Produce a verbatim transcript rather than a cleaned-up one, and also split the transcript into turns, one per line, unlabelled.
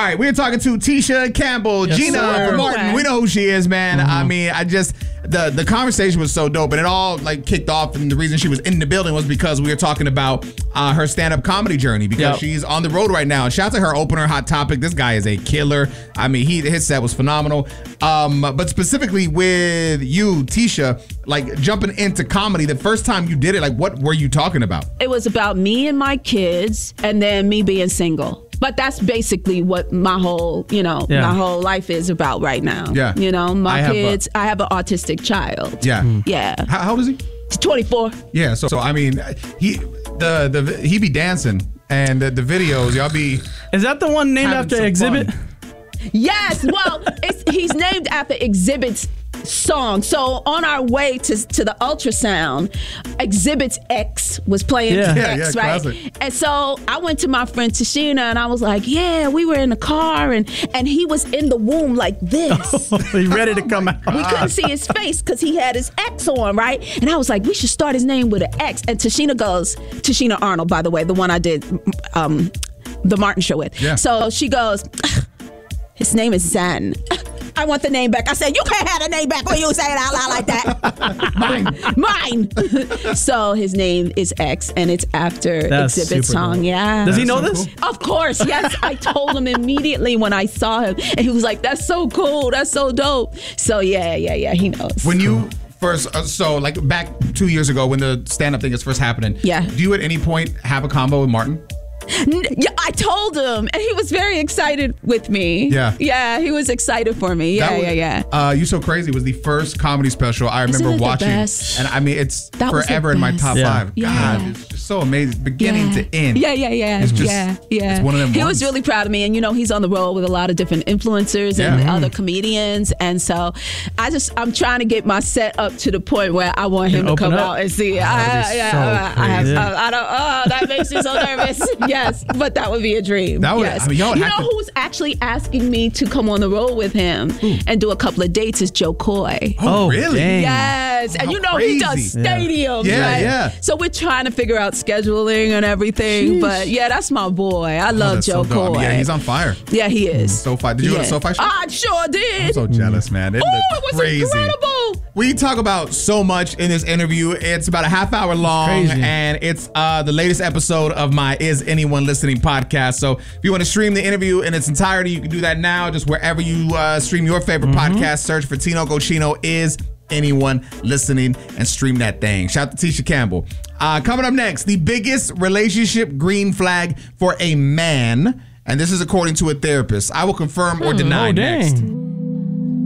All right, we're talking to Tisha Campbell, yes, Gina sir. Martin. We know who she is, man. Mm-hmm. I mean, I just the the conversation was so dope, and it all like kicked off. And the reason she was in the building was because we were talking about uh, her stand-up comedy journey because yep. she's on the road right now. And shout out to her opener, Hot Topic. This guy is a killer. I mean, he his set was phenomenal. Um, but specifically with you, Tisha, like jumping into comedy, the first time you did it, like what were you talking about?
It was about me and my kids, and then me being single. But that's basically what my whole, you know, yeah. my whole life is about right now. Yeah. You know, my I kids, have a, I have an autistic child.
Yeah.
Mm. Yeah.
How, how old is he?
He's twenty-four.
Yeah. So, so I mean, he the the he be dancing and the, the videos, y'all be.
Is that the one named after Exhibit?
Fun. Yes. Well, it's, he's named after Exhibit's song. So on our way to to the ultrasound, Exhibit's X was playing
yeah.
X,
yeah, yeah,
right?
Classic.
And so I went to my friend Tashina and I was like, yeah, we were in the car and and he was in the womb like this.
He ready to come out.
We couldn't see his face because he had his X on, right? And I was like, we should start his name with an X. And Tashina goes, Tashina Arnold, by the way, the one I did um, the Martin Show with. Yeah. So she goes, his name is Zen. I want the name back. I said, you can't have the name back when you say it out loud like that. Mine. Mine. So his name is X, and it's after That's Exhibit song. Cool. Yeah.
Does he know
so
this?
Cool.
Of course. Yes. I told him immediately when I saw him. And he was like, that's so cool. That's so dope. So, yeah, yeah, yeah. He knows.
When you first, uh, so like back two years ago when the stand-up thing is first happening,
yeah.
do you at any point have a combo with Martin?
Yeah, I told him, and he was very excited with me.
Yeah,
yeah, he was excited for me. Yeah, was, yeah, yeah.
Uh, You So Crazy was the first comedy special I remember
Isn't it
watching,
the best?
and I mean it's
that
forever in my top
yeah.
five.
Yeah.
God, it's just so amazing, beginning
yeah.
to end.
Yeah, yeah, yeah.
It's just,
yeah, yeah.
It's one of them.
He
ones.
was really proud of me, and you know, he's on the road with a lot of different influencers
yeah.
and
mm.
other comedians, and so I just I'm trying to get my set up to the point where I want him to come
up.
out and see.
Oh,
I, yeah,
so
I, I, have,
crazy.
I, I don't. Oh, that makes me so nervous. Yes, but that would be a dream.
That would.
Yes.
I mean, y'all
you
have
know
to...
who's actually asking me to come on the road with him Ooh. and do a couple of dates is Joe Coy.
Oh, really?
Dang.
Yes, and
How
you know
crazy.
he does stadiums,
yeah.
right?
Yeah, yeah.
So we're trying to figure out scheduling and everything,
Sheesh.
but yeah, that's my boy. I
Oh,
love Joe
so
Coy.
I mean, yeah, he's on fire.
Yeah, he is.
SoFi. Did you
yeah.
go to SoFi show?
I sure did.
I'm so jealous, man. It
oh,
looked
it was
crazy.
incredible.
We talk about so much in this interview. It's about a half hour long, and it's uh, the latest episode of my Is Anyone Listening podcast. So if you want to stream the interview in its entirety, you can do that now. Just wherever you uh, stream your favorite mm-hmm. podcast, search for Tino Cochino Is Anyone Listening and stream that thing. Shout out to Tisha Campbell. Uh, coming up next, the biggest relationship green flag for a man. And this is according to a therapist. I will confirm or deny
oh,
next.